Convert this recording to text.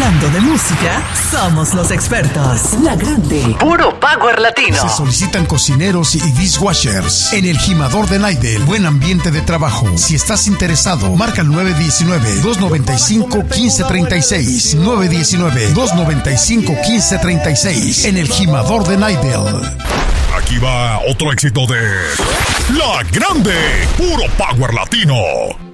Hablando de música, somos los expertos. La Grande. Puro Power Latino. Se solicitan cocineros y dishwashers en el Jimador de Naidel. Buen ambiente de trabajo. Si estás interesado, marca el 919-295-1536. 919-295-1536 en el Jimador de Naidel. Aquí va otro éxito de La Grande. Puro Power Latino.